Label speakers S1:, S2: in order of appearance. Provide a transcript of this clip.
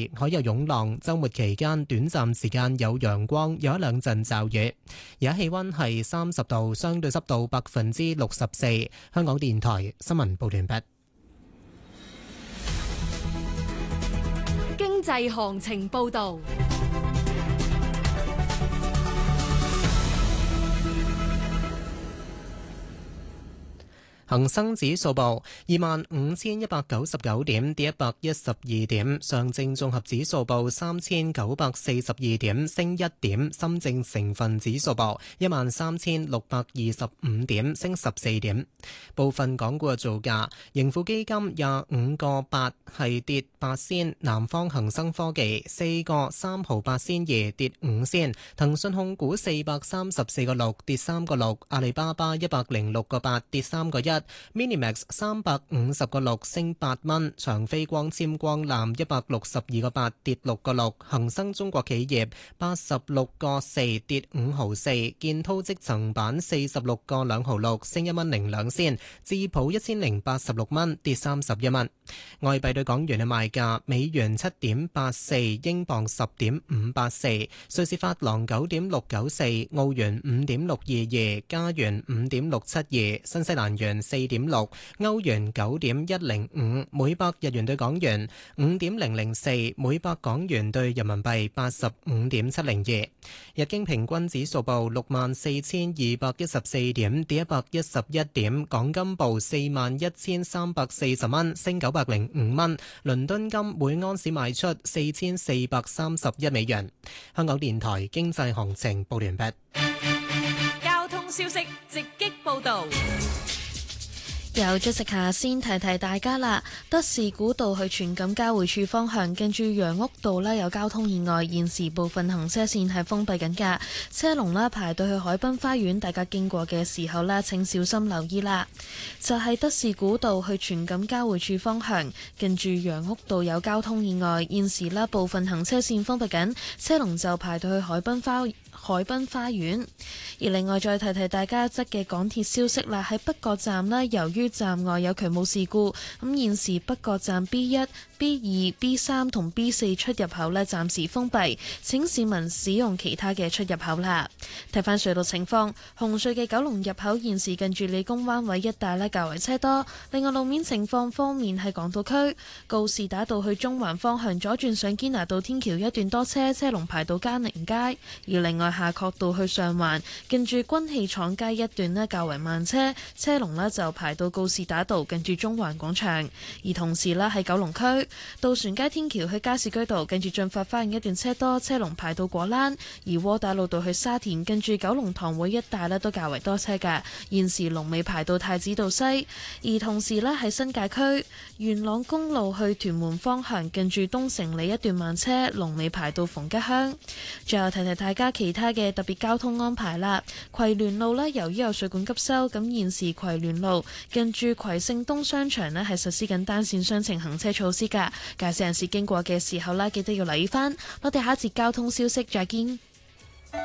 S1: 細，海有湧浪。週末期間短暫時間有陽光，有一兩陣驟雨。而家氣溫係30度，相對濕度64%。香港電台新聞報完畢。
S2: 經濟行情報道。
S1: 恒生指數報25,199點，跌112點；上證綜合指數報3,942點，升1點；深證成分指數報13,625點，升14點。部分港股嘅造價：盈富基金25個8係跌8仙；南方恒生科技4個3毫8仙2跌5仙；騰訊控股434個6跌3個6；阿里巴巴106個8跌3個1。Minimax 350個6升8蚊，長飛光纖光纜162個8跌6個6，恒生中國企業86個4跌5毫4，建滔積層板46個2毫6升1蚊零2仙，智普1086蚊跌31蚊。外幣對港元嘅賣價：美元7.84，英鎊10.584，瑞士法郎9.694，澳元5.622，加元5.672，新西蘭元4.6，歐元9.105，每百日元對港元5.004，每百港元對人民幣85.702。日經平均指數報64,214點，跌111點。港金報41,340蚊，升905蚊。倫敦金每安士賣出4,431美元。香港電台經濟行情報完畢。
S2: 交通消息直擊報道。
S3: 有出席下先提提大家啦，德士古道去荃錦交匯處方向，近住楊屋道呢有交通意外，現時部分行車線係封閉緊㗎，車龍啦排到去海濱花園，大家經過嘅時候呢請小心留意啦。就係德士古道去荃錦交匯處方向，近住楊屋道有交通意外，現時啦部分行車線封閉緊，車龍就排到去海濱花園。而另外再提提大家則嘅港鐵消息啦，喺北角站呢，由於站外有渠務事故，咁現時北角站 B1、B2、B3 同 B4 出入口呢暫時封閉，請市民使用其他嘅出入口啦。睇返隧道情況，紅隧嘅九龍入口現時近住理工灣位一帶呢較為車多。另外路面情況方面，喺港島區告士打道去中環方向左轉上堅拿道天橋一段多車，車龍排到嘉寧街。而另外夏慤道去上環近住軍器廠街一段呢較為慢車，車龍呢就排到告士打道近住中環廣場。而同時呢喺九龍區渡船街天橋去加士居道近住駿發花園一段車多，車龍排到果欄。而窩打老道去沙田近住九龍塘會一帶呢都較為多車㗎，現時龍尾排到太子道西。而同時呢喺新界區元朗公路去屯門方向近住東城里一段慢車，龍尾排到逢吉鄉。最後提提大家其他嘅特別交通安排啦。葵聯路呢由於有水管急修，咁現時葵聯路近住葵盛東商場呢係實施緊單線雙程行車措施㗎，駕駛人士經過嘅時候呢記得要留意返。我哋下一節交通消息再見。